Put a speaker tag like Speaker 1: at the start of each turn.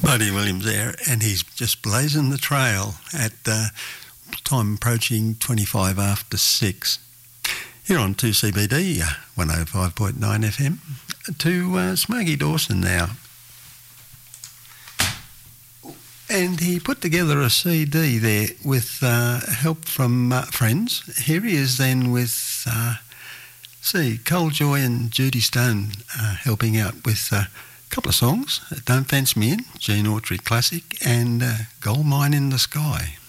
Speaker 1: Buddy Williams there, and he's just blazing the trail at time approaching 25 after 6. Here on 2CBD, 105.9 FM, to Smokey Dawson now. And he put together a CD there with help from friends. Here he is then with, Cole Joy and Judy Stone helping out with a couple of songs. Don't Fence Me In, Gene Autry classic, and Gold Mine in the Sky.